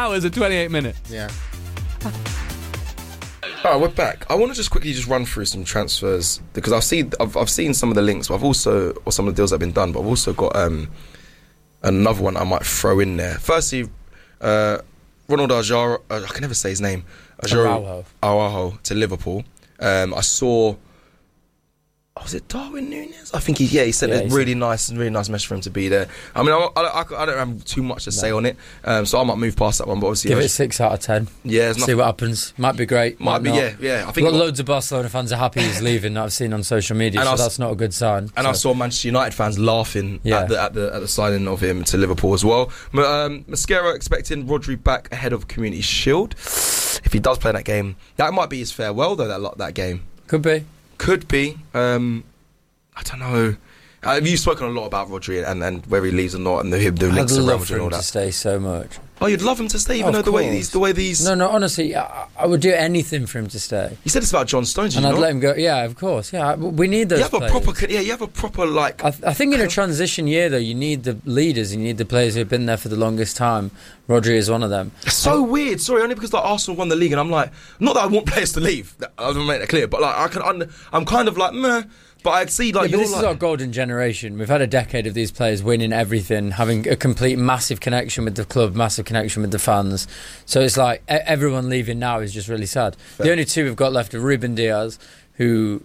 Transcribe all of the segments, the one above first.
hours and 28 minutes. Yeah. Alright, we're back. I want to just quickly run through some transfers because I've seen some of the links, but or some of the deals that have been done, but I've also got another one I might throw in there. Firstly, Ronald Araujo, I can never say his name. Araujo to Liverpool. I saw. Was it Darwin Núñez? I think he sent a really nice message for him to be there. I mean, I don't have too much to say on it, so I might move past that one. But obviously, give it 6 out of 10. Yeah, see what happens. Might be great. Might be, not. yeah. I think loads of Barcelona fans are happy he's leaving. That I've seen on social media, so that's not a good sign. And I saw Manchester United fans laughing at the signing of him to Liverpool as well. Mascara expecting Rodri back ahead of Community Shield. If he does play that game, that might be his farewell though. That game could be. I don't know. You've spoken a lot about Rodri and whether he leaves or not, and the links I'd around love Rodri for and all him that. to stay so much. Oh, you'd love him to stay, even though the way these. No, honestly, I would do anything for him to stay. You said this about John Stones, and I'd let him go. Yeah, of course. Yeah, we need those. You have a proper like. I think in a transition year though, you need the leaders, and you need the players who've been there for the longest time. Rodri is one of them. It's so weird. Sorry, only because like Arsenal won the league, and I'm like, not that I want players to leave. I don't make that clear, but like I'm kind of like meh. But I'd see like this is our golden generation. We've had a decade of these players winning everything, having a complete massive connection with the club, massive connection with the fans. So it's like everyone leaving now is just really sad. Fair. The only two we've got left are Ruben Diaz, who,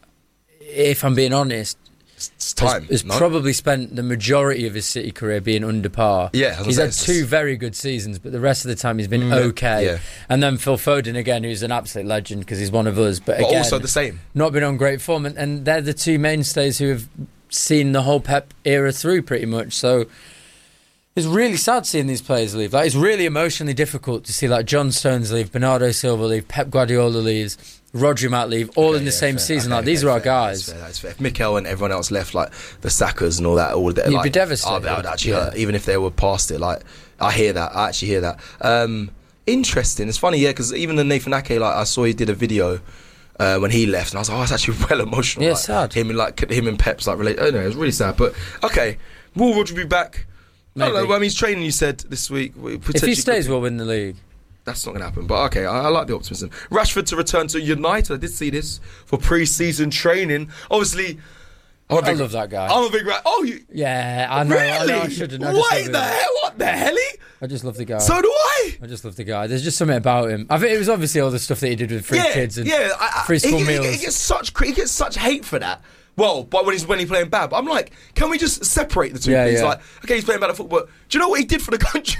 if I'm being honest, has probably spent the majority of his City career being under par. Yeah, he's had 2 very good seasons, but the rest of the time he's been okay. Yeah. And then Phil Foden again, who's an absolute legend because he's one of us, but again, also the same. Not been on great form, and they're the 2 mainstays who have seen the whole Pep era through pretty much. So it's really sad seeing these players leave. Like, it's really emotionally difficult to see like John Stones leave, Bernardo Silva leave, Pep Guardiola leaves, Rodri might leave, all in the same season. These are our guys. That's fair. If Mikel and everyone else left, like the Sakas and all that, you'd be devastated. That would actually hurt, even if they were past it. Like I actually hear that. Interesting. It's funny, because even the Nathan Ake, like I saw he did a video when he left, and I was like, it's actually well emotional. Yeah, like, sad. Him and Pep's like relate. Oh no, it was really sad. But okay, will Rodri be back? Maybe. I don't know. I mean, he's training. You said this week. If he stays, we'll win the league. That's not going to happen, but okay, I like the optimism. Rashford to return to United. I did see this for pre-season training. Obviously, I love that guy. I'm a big yeah, I know. Really? I know I shouldn't. What the hell? I just love the guy. So do I. I just love the guy. There's just something about him. I think it was obviously all the stuff that he did with free kids and free school meals. He gets such hate for that. Well, but when he's playing bad, but I'm like, can we just separate the two things? Like, okay, he's playing bad at football. Do you know what he did for the country?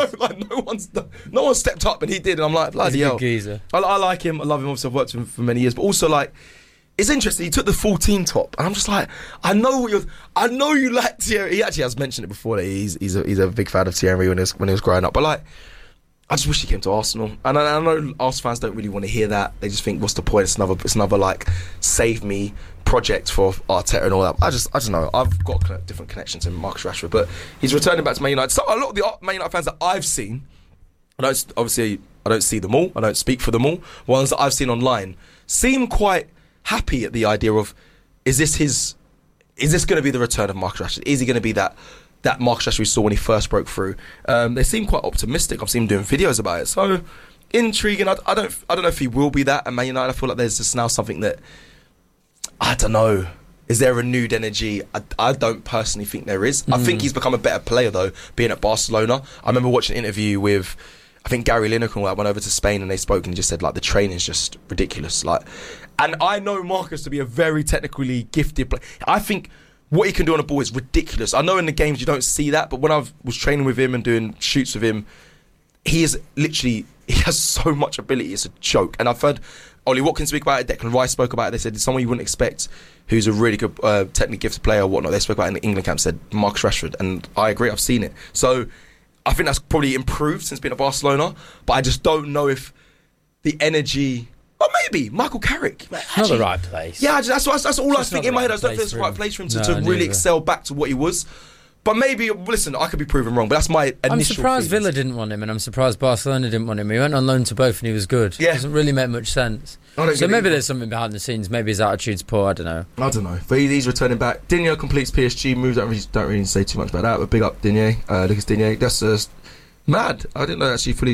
No one stepped up, and he did. And I'm like, bloody hell. Geezer. I like him. I love him. Obviously, I've worked with him for many years. But also, like, it's interesting. He took the full team top, and I'm just like, I know you like Thierry. He actually has mentioned it before that he's a big fan of Thierry when he was growing up. But like, I just wish he came to Arsenal. And I know Arsenal fans don't really want to hear that. They just think, what's the point? It's another like save me project for Arteta and all that. I just know. I've got a different connection to Marcus Rashford, but he's returning back to Man United. So a lot of the Man United fans that I've seen, I don't see them all. I don't speak for them all. Ones that I've seen online seem quite happy at the idea of, is this going to be the return of Marcus Rashford? Is he going to be that Marcus Rashford we saw when he first broke through? They seem quite optimistic. I've seen him doing videos about it. So intriguing. I don't know if he will be that at Man United. I feel like there's just now something that, I don't know. Is there a renewed energy? I don't personally think there is. I think he's become a better player though, being at Barcelona. I remember watching an interview with, I think Gary Lineker went over to Spain and they spoke and he just said like the training's just ridiculous. Like, and I know Marcus to be a very technically gifted player. I think what he can do on the ball is ridiculous. I know in the games you don't see that, but when I was training with him and doing shoots with him, he has so much ability. It's a joke. And I've heard Ollie Watkins speak about it, Declan Rice spoke about it. They said someone you wouldn't expect who's a really good technically gifted player or whatnot. They spoke about it in the England camp, said Marcus Rashford. And I agree, I've seen it. So I think that's probably improved since being at Barcelona, but I just don't know if the energy... Or maybe Michael Carrick. Not the right place. Yeah, that's all I think in my head. I don't think it's the right place for him to really excel back to what he was. But maybe, listen, I could be proven wrong, but that's my initial I'm surprised feelings. Villa didn't want him, and I'm surprised Barcelona didn't want him. He went on loan to both and he was good. Yeah. It doesn't really make much sense. So maybe there's something behind the scenes. Maybe his attitude's poor, I don't know. But he's returning back. Digne completes PSG moves. Don't really say too much about that, but big up Digne. Lucas Digne. That's mad. I didn't know actually fully